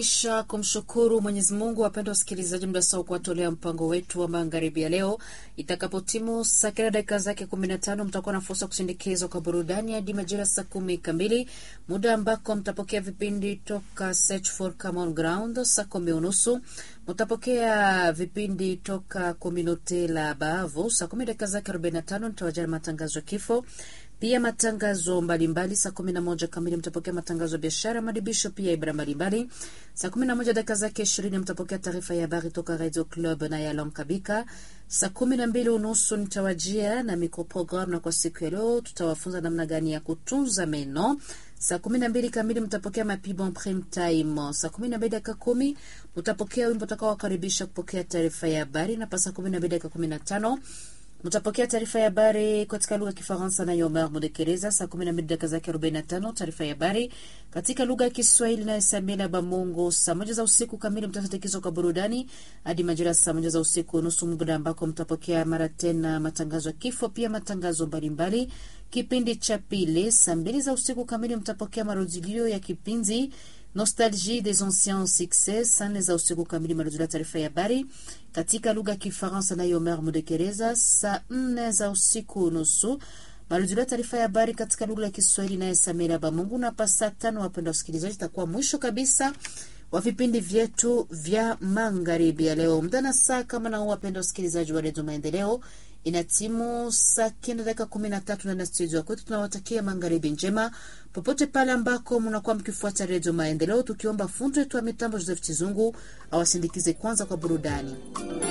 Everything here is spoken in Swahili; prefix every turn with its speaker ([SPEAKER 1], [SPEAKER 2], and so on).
[SPEAKER 1] kisha kumshukuru Mwenyezi Mungu, wapenda wasikilizaji, muda sawa kuwatolea mpango wetu wa magharibi ya leo. Itakapotimu saa kila dakika zake 15 mtakuwa na fursa kusindikizwa kwa burudani hadi majira saa 10 kamili, muda ambako mtapokea vipindi toka Search for Common Ground. Saa 10:30 mtapokea vipindi toka Communauté la Baavo. Saa 10 dakika zake 45 mtawajana matangazo ya kifo, pia matangazo mbalimbali. Saa 11 kamili mtapokea matangazo ya biashara, madibisho, pia ibara mbalimbali. Saa 11 dakika zake 20 mtapokea taarifa ya habari toka Radio Club na Yalom Kabika. Saa 12:30 nitawajia na microprogram, na kwa siku ya leo tutawafunza namna gani ya kutunza meno. Saa 12 kamili mtapokea mapibon prime time. Saa 12 dakika 10 mtapokea wimbo utakaowakaribisha kupokea taarifa ya habari, na pasa 12 dakika 15 mtapokea taarifa ya habari katika lugha ya Kifaransa na Omer Mudekereza. Saa 12 dakika zake 45 taarifa ya habari katika lugha ya Kiswahili na Samina Bamungu. Saa 1 za usiku kamili mtasikizwa kwa burudani hadi majira saa 1 za usiku nusu, muda ambako mtapokea mara tena matangazo ya kifo, pia matangazo mbalimbali. Kipindi cha pili saa 2 za usiku kamili mtapokea marudilio ya kipindi Nostalgie des anciens succès. Saa 4 za usiku kamili marudilio taarifa ya habari katika lugha ya Kifaransa na Omer Mudekereza. Saa 4 za usiku nusu marudilio taarifa ya habari katika lugha ya Kiswahili na Samira Bamungu, na pasa 5 wapenda wasikilizaji itakuwa mwisho kabisa wa vipindi vyetu vya magharibi ya leo. Mdana saa kama na wapenda wasikilizaji wa Radio Maendeleo, inatimu saa 9:13 na studio kwetu. Tunawatakia magharibi njema popote pale ambako mnakuwa mkifuata Radio Maendeleo, tukiomba fundi wetu wa mitambo Joseph Chizungu awasindikize kwanza kwa burudani.